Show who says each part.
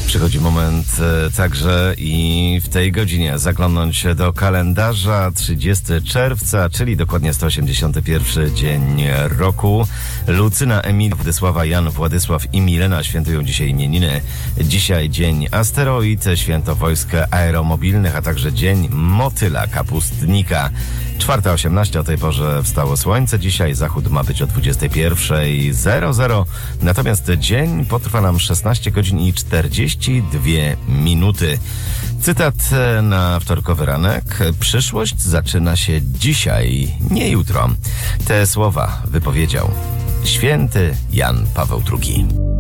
Speaker 1: Przychodzi moment także i w tej godzinie zaglądnąć do kalendarza. 30 czerwca, czyli dokładnie 181 dzień roku. Lucyna, Emilia, Władysława, Jan, Władysław i Milena świętują dzisiaj imieniny. Dzisiaj dzień asteroid, święto wojsk aeromobilnych, a także dzień motyla kapustnika. 4:18 o tej porze wstało słońce. Dzisiaj zachód ma być o 21:00. Natomiast dzień potrwa nam 16 godzin i 42 minuty. Cytat na wtorkowy ranek. Przyszłość zaczyna się dzisiaj, nie jutro. Te słowa wypowiedział święty Jan Paweł II.